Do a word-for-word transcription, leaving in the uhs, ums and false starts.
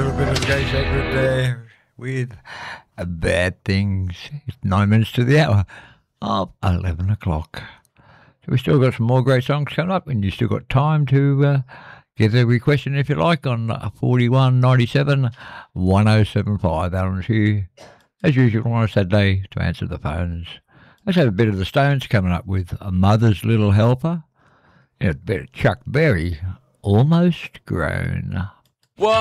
little bit of Jay Sacred there with Bad Things. It's nine minutes to the hour of eleven o'clock. So we've still got some more great songs coming up, and you've still got time to uh, get every question if you like on forty-one ninety-seven one oh seven five. Alan's here, as usual, on a Saturday to answer the phones. Let's have a bit of the Stones coming up with A Mother's Little Helper. And a bit of Chuck Berry, Almost Grown.